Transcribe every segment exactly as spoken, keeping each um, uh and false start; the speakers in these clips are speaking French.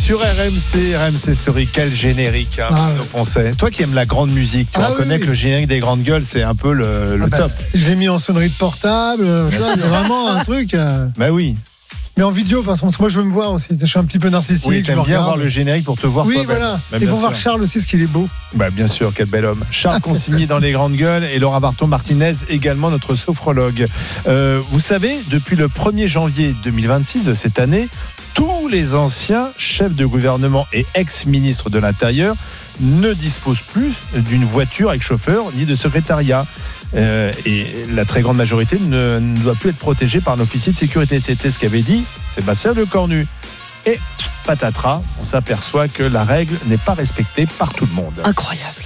sur R M C, R M C Story, quel générique, hein, ah, on sait. Toi qui aimes la grande musique, tu ah, reconnais oui. que le générique des grandes gueules, c'est un peu le, le ah bah, top. J'ai mis en sonnerie de portable, c'est vraiment un truc. Euh... Bah oui. Mais en vidéo, parce que moi je veux me voir aussi. Je suis un petit peu narcissique. Oui, j'aime bien voir le générique pour te voir. Oui, toi, voilà. Bah, et pour voir Charles aussi, ce qu'il est beau. Bah bien sûr, quel bel homme. Charles Consigny dans les grandes gueules et Laura Barton-Martinez également, notre sophrologue. Euh, vous savez, depuis le premier janvier deux mille vingt-six de cette année, tous les anciens chefs de gouvernement et ex-ministres de l'Intérieur ne disposent plus d'une voiture avec chauffeur ni de secrétariat. Euh, et la très grande majorité ne, ne doit plus être protégée par un officier de sécurité. C'était ce qu'avait dit Sébastien Lecornu. Et patatras, on s'aperçoit que la règle n'est pas respectée par tout le monde. Incroyable.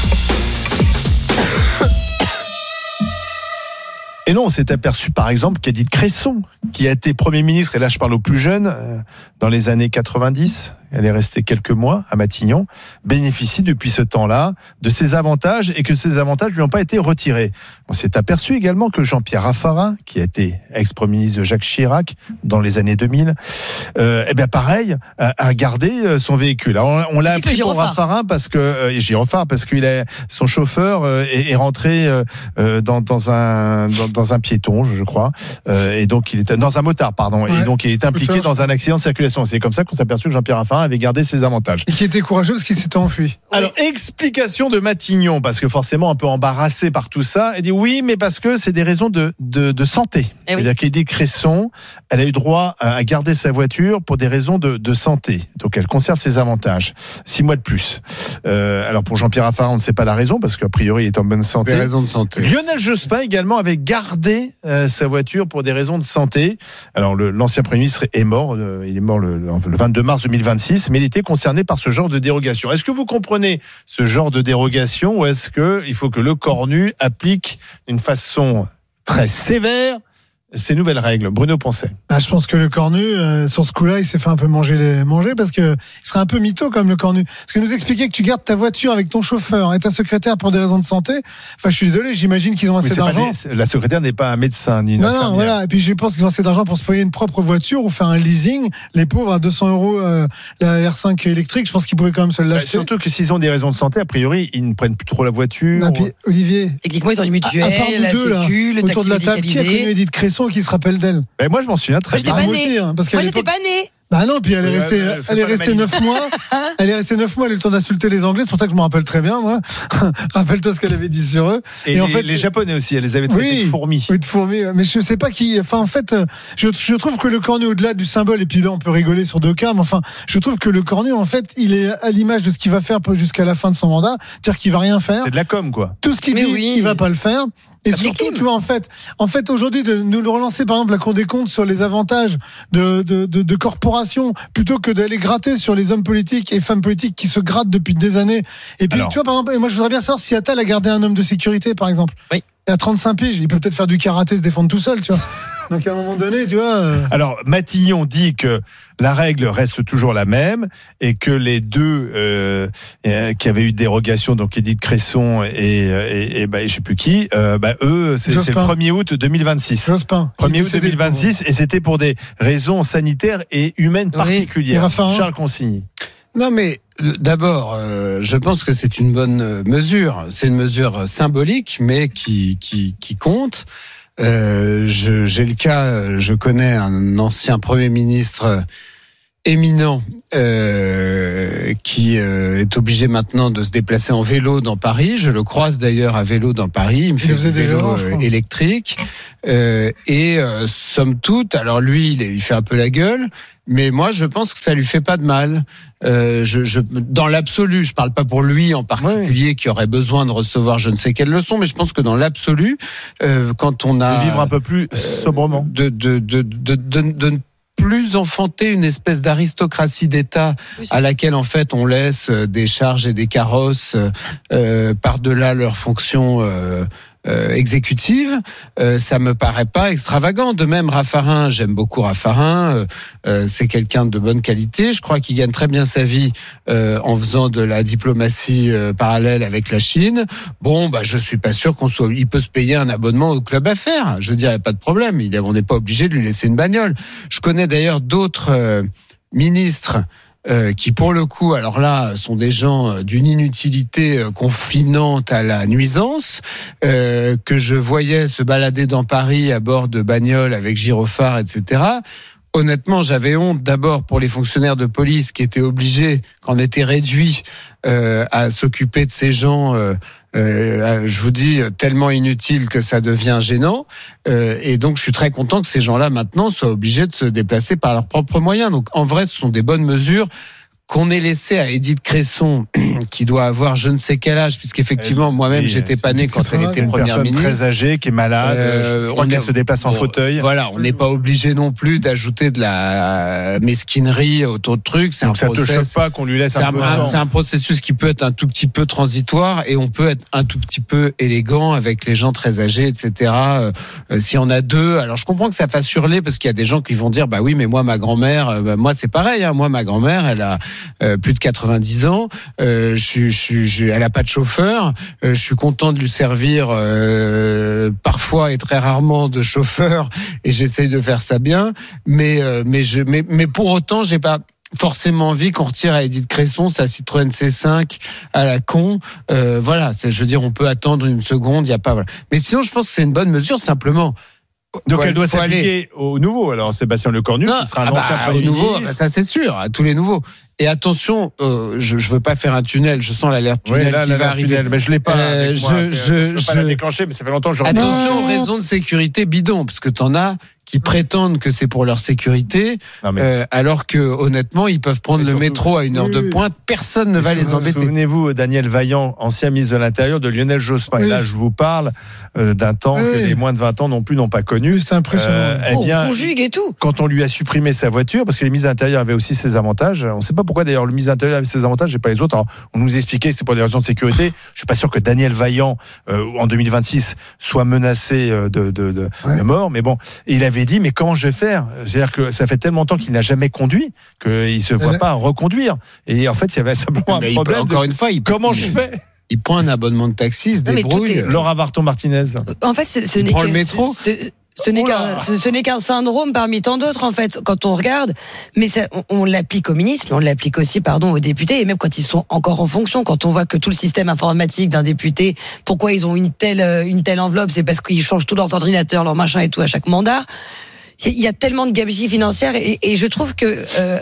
Et non, on s'est aperçu par exemple qu'Édith Cresson, qui a été Premier ministre, et là je parle aux plus jeunes, euh, dans les années quatre-vingt-dix, elle est restée quelques mois à Matignon, bénéficie depuis ce temps-là de ses avantages et que ces avantages ne lui ont pas été retirés. On s'est aperçu également que Jean-Pierre Raffarin, qui a été ex-premier ministre de Jacques Chirac dans les années deux mille, euh, eh bien pareil, a, a gardé son véhicule. Alors on, on l'a appris pour Raffarin parce que euh, Girofard parce qu'il est son chauffeur euh, est, est rentré euh, dans, dans un dans, dans un piéton, je crois, euh, et donc il était dans un motard, pardon, ouais, et donc il est impliqué dans un accident de circulation. C'est comme ça qu'on s'est aperçu que Jean-Pierre Raffarin avait gardé ses avantages. Et qui était courageux parce qu'il s'était enfui. Alors, explication de Matignon, parce que forcément un peu embarrassé par tout ça, elle dit oui, mais parce que c'est des raisons de, de, de santé. Eh oui. C'est-à-dire qu'Édith Cresson, elle a eu droit à garder sa voiture pour des raisons de, de santé. Donc elle conserve ses avantages. Six mois de plus. Euh, alors pour Jean-Pierre Raffarin, on ne sait pas la raison, parce qu'a priori il est en bonne santé. Des raisons de santé. Lionel Jospin également avait gardé euh, sa voiture pour des raisons de santé. Alors le, l'ancien Premier ministre est mort, euh, il est mort le, le vingt-deux mars deux mille vingt-six, mais il était concerné par ce genre de dérogation. Est-ce que vous comprenez ce genre de dérogation ou est-ce qu'il faut que Lecornu applique d'une façon très sévère ces nouvelles règles? Bruno Poncet. Ah, je pense que Lecornu, euh, sur ce coup-là, il s'est fait un peu manger, les, manger parce que il serait un peu mytho comme Lecornu. Parce que nous expliquer que tu gardes ta voiture avec ton chauffeur et ta secrétaire pour des raisons de santé, enfin, je suis désolé, j'imagine qu'ils ont assez d'argent. Des, la secrétaire n'est pas un médecin ni une non, infirmière. Non, voilà. Et puis je pense qu'ils ont assez d'argent pour se payer une propre voiture ou faire un leasing. Les pauvres à deux cents euros, euh, la R cinq électrique, je pense qu'ils pourraient quand même se l'acheter. Bah, surtout que s'ils ont des raisons de santé, a priori, ils ne prennent plus trop la voiture. Ah, puis, Olivier. Techniquement, ils ont une mutuelle, à, à part la deux, sécu, là, le autour de la table, qui a connu Édith Cresson qui se rappelle d'elle? Ben moi je m'en souviens très bien. Moi j'étais pas née. Hein, parce moi j'étais pas née. Bah non, puis elle est ouais, restée, ouais, elle est restée neuf mois. Elle est restée neuf mois. Elle a eu le temps d'insulter les Anglais. C'est pour ça que je me rappelle très bien, moi. Rappelle-toi ce qu'elle avait dit sur eux. Et, et en les, fait, les Japonais aussi, elle les avait traités oui, de fourmis. Oui, de fourmis. Mais je sais pas qui. Enfin, en fait, je, je trouve que Lecornu, au-delà du symbole, et puis là, on peut rigoler sur deux cas. Mais enfin, je trouve que Lecornu, en fait, il est à l'image de ce qu'il va faire jusqu'à la fin de son mandat. C'est-à-dire qu'il va rien faire. C'est de la com, quoi. Tout ce qu'il dit, oui. il va pas le faire. Et ça surtout, tu vois, en fait, en fait, aujourd'hui, de nous relancer, par exemple, la Cour des comptes sur les avantages de, de, de, de corporations, plutôt que d'aller gratter sur les hommes politiques et femmes politiques qui se grattent depuis des années. Et puis, alors, tu vois, par exemple, moi, je voudrais bien savoir si Attal a gardé un homme de sécurité, par exemple. Oui. Et à trente-cinq piges, il peut peut-être faire du karaté, se défendre tout seul, tu vois. Donc, à un moment donné, tu vois. Euh... Alors, Matignon dit que la règle reste toujours la même et que les deux euh, euh, qui avaient eu dérogation, donc Édith Cresson et, et, et bah, je sais plus qui, euh, bah, eux, c'est, c'est le premier août deux mille vingt-six. Jospin. premier août deux mille vingt-six, pour... et c'était pour des raisons sanitaires et humaines oui. particulières. Charles Consigny. Non, mais d'abord, euh, je pense que c'est une bonne mesure. C'est une mesure symbolique, mais qui, qui, qui compte. Euh, je, j'ai le cas, je connais un ancien Premier ministre éminent euh, qui euh, est obligé maintenant de se déplacer en vélo dans Paris. Je le croise d'ailleurs à vélo dans Paris. Il me fait des vélos euh, électriques. Euh, et euh, somme toute, alors lui, il, il fait un peu la gueule, mais moi, je pense que ça lui fait pas de mal. Euh, je, je, dans l'absolu, je parle pas pour lui en particulier oui. qui aurait besoin de recevoir je ne sais quelle leçon, mais je pense que dans l'absolu, euh, quand on a de vivre un peu plus euh, sobrement, de de de de, de, de ne plus enfanter une espèce d'aristocratie d'État oui, à laquelle en fait on laisse des charges et des carrosses euh, par-delà leurs fonctions euh, Euh, exécutive, euh, ça me paraît pas extravagant. De même, Raffarin, j'aime beaucoup Raffarin, euh, euh, c'est quelqu'un de bonne qualité. Je crois qu'il gagne très bien sa vie euh, en faisant de la diplomatie euh, parallèle avec la Chine. Bon, bah, je suis pas sûr qu'on soit. Il peut se payer un abonnement au club affaires. Je dirais pas de problème. Il, on n'est pas obligé de lui laisser une bagnole. Je connais d'ailleurs d'autres euh, ministres euh, qui pour le coup, alors là, sont des gens d'une inutilité euh, confinante à la nuisance, euh, que je voyais se balader dans Paris à bord de bagnoles avec gyrophare, et cetera. Honnêtement, j'avais honte d'abord pour les fonctionnaires de police qui étaient obligés, quand on était réduits, euh, à s'occuper de ces gens, euh, euh, je vous dis, tellement inutiles que ça devient gênant. Euh, et donc, je suis très content que ces gens-là, maintenant, soient obligés de se déplacer par leurs propres moyens. Donc, en vrai, ce sont des bonnes mesures qu'on ait laissé à Édith Cresson, qui doit avoir je ne sais quel âge, puisqu'effectivement, moi-même, oui, j'étais pas né quand elle était première ministre. Une personne très âgée, qui est malade, euh, je crois qu'elle se déplace en bon, fauteuil. Voilà, on n'est pas obligé non plus d'ajouter de la mesquinerie autour de trucs. C'est Donc un ça process, te choque pas qu'on lui laisse un, un peu un, C'est un processus qui peut être un tout petit peu transitoire, et on peut être un tout petit peu élégant avec les gens très âgés, et cetera. Euh, euh, si on a deux, alors je comprends que ça fasse hurler, parce qu'il y a des gens qui vont dire, bah oui, mais moi, ma grand-mère, euh, bah, moi c'est pareil, hein, moi ma grand-mère, elle a Euh, plus de quatre-vingt-dix ans, euh, je, je, je, elle a pas de chauffeur, euh, je suis content de lui servir euh, parfois et très rarement de chauffeur, et j'essaye de faire ça bien, mais euh, mais je mais mais pour autant j'ai pas forcément envie qu'on retire à Édith Cresson sa Citroën C cinq à la con. Euh, voilà, c'est, je veux dire, on peut attendre une seconde, il y a pas. Voilà. Mais sinon, je pense que c'est une bonne mesure, simplement. Donc ouais, elle doit s'appliquer aux nouveaux. Alors Sébastien Lecornu, qui sera un ah ancien bah, premier nouveau, ministre. ça c'est sûr, à tous les nouveaux. Et attention, euh, je je veux pas faire un tunnel, je sens l'alerte tunnel oui, là, qui va arriver. Tunnel, mais je l'ai pas. Euh, avec je, moi, je, je, je peux je, pas la déclencher, mais ça fait longtemps que je. Attention aux raisons de sécurité bidon, parce que t'en as qui prétendent que c'est pour leur sécurité, non, mais... euh, alors que honnêtement ils peuvent prendre mais le surtout, métro à une heure oui, de pointe, personne ne va les embêter. Souvenez-vous, Daniel Vaillant, ancien ministre de l'Intérieur, de Lionel Jospin. Oui. Et là, je vous parle euh, d'un temps oui. que les moins de vingt ans non plus n'ont pas connu. C'est impressionnant. Euh, eh bien, on conjugue et tout. Quand on lui a supprimé sa voiture, parce que les ministres de l'Intérieur avaient aussi ses avantages. On ne sait pas pourquoi d'ailleurs le ministre de l'Intérieur avait ses avantages et pas les autres. Alors, on nous expliquait que c'est pour des raisons de sécurité. Je suis pas sûr que Daniel Vaillant, euh, en deux mille vingt-six, soit menacé de, de, de, ouais. de mort. Mais bon, et il avait dit, mais comment je vais faire? C'est-à-dire que ça fait tellement longtemps qu'il n'a jamais conduit qu'il se voit pas reconduire. Et en fait, il y avait simplement mais un problème. Peut, encore de, une fois, il comment peut, je fais? Il prend un abonnement de taxi, il se débrouille. Est... Laura Varton-Martinez. En fait, ce, ce il n'est prend que, le métro. Ce, ce... Ce n'est, qu'un, ce, ce n'est qu'un syndrome parmi tant d'autres, en fait, quand on regarde. Mais ça, on, on l'applique aux ministres, mais on l'applique aussi, pardon, aux députés, et même quand ils sont encore en fonction, quand on voit que tout le système informatique d'un député, pourquoi ils ont une telle, une telle enveloppe, c'est parce qu'ils changent tous leurs ordinateurs, leurs machins et tout à chaque mandat. Il y a tellement de gabegie financière, et, et je trouve que, euh,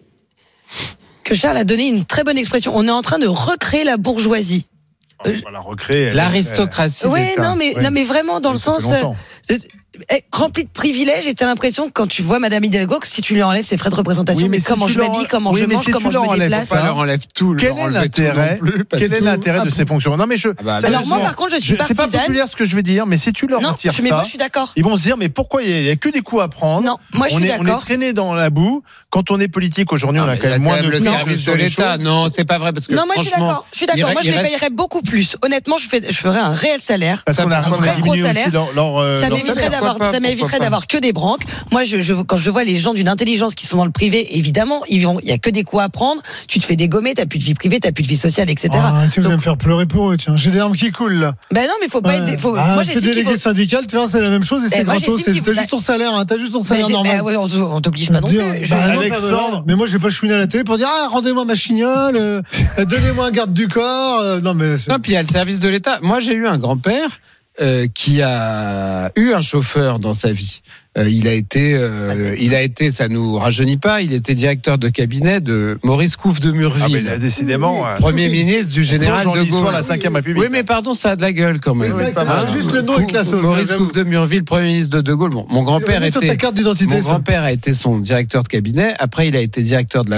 que Charles a donné une très bonne expression. On est en train de recréer la bourgeoisie. Oh, la recréer. L'aristocratie. Oui, non, mais, oui. non, mais vraiment, dans oui, le sens. Euh, rempli de privilèges, et t'as l'impression que quand tu vois Madame Hidalgo, que si tu lui enlèves ses frais de représentation, oui, mais, mais si comment je m'habille, comment oui, je mange, si comment je me déplace. Ça leur enlève tout. Quel est l'intérêt plus, Quel est l'intérêt de ces fonctions? Non, mais je. Ah bah, alors moi, par contre, je suis partisane. C'est pas populaire ce que je vais dire, mais si tu leur non, retires je, mais ça, moi, je suis d'accord. Ils vont se dire, mais pourquoi il y a que des coups à prendre? Non, moi je on suis est, d'accord. On est traîné dans la boue. Quand on est politique aujourd'hui, on a quand même moins de le service de l'État. Non, c'est pas vrai parce que. Non, moi je suis d'accord. Je suis d'accord. Moi, je les payerais beaucoup plus. Honnêtement, je ferais un réel salaire, parce qu'on a un vrai gros salaire. Ça m'éviterait d'avoir, ça m'éviterait d'avoir que des branques. Moi, je, je, quand je vois les gens d'une intelligence qui sont dans le privé, évidemment, ils vont, il y a que des coups à prendre. Tu te fais dégommer, t'as plus de vie privée, t'as plus de vie sociale, et cetera. Ah, tu vas me faire pleurer pour eux, tiens. J'ai des larmes qui coulent là. Ben non, mais faut pas ouais. être. Faut, ah, moi, c'est délégué faut... syndical, tu vois, c'est la même chose et c'est gratos. T'as faut... juste ton salaire, hein, t'as juste ton salaire ben, normal. Ben, ouais, on, on t'oblige pas non plus. Bah, je, Alexandre, mais moi, je vais pas chouiner à la télé pour dire ah, rendez-moi ma chignole, euh, donnez-moi un garde du corps. Euh, non, mais. Non, puis il y a le service de l'État. Moi, j'ai eu un grand-père. Euh, qui a eu un chauffeur dans sa vie. Euh, il a été, euh, il a été, ça nous rajeunit pas. Il était directeur de cabinet de Maurice Couve de Murville. Ah, décidément, premier oui. ministre du général de Gaulle. La cinquième République. Oui, mais pardon, ça a de la gueule quand même. Oui, c'est pas mal. Juste le nom est classe. Maurice Couve de Murville, premier ministre de De Gaulle. Bon, mon grand-père était. Mon grand-père a été son directeur de cabinet. Après, il a été directeur de la